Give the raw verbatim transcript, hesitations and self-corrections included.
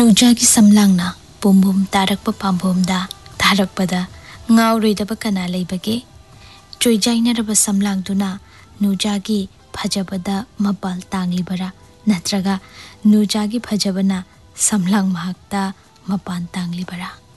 ꯅꯨꯖꯥꯒꯤ ꯁꯝꯂꯥꯡꯅ ꯄꯨꯝꯕꯨꯝ ꯇꯥꯔꯛꯄ ꯄꯥꯝꯕꯣꯝꯗ ꯊꯥꯔꯛꯄꯗ ꯉꯥꯎꯔꯣꯏꯗꯕ ꯀꯅꯥ ꯂꯩꯕꯒꯦ? ꯆꯣꯏꯖꯥꯏꯅꯔꯕ ꯁꯝꯂꯥꯡꯗꯨꯅ ꯅꯨꯖꯥꯒꯤ ꯐꯖꯕꯗ ꯃꯄꯥꯜ ꯇꯥꯡꯂꯤꯕꯔꯥ ꯅꯠꯇ꯭ꯔꯒ ꯅꯨꯖꯥꯒꯤ ꯐꯖꯕꯅ ꯁꯝꯂꯥꯡ ꯃꯍꯥꯛꯇ ꯃꯄꯥꯟ ꯇꯥꯡꯂꯤꯕꯔꯥ?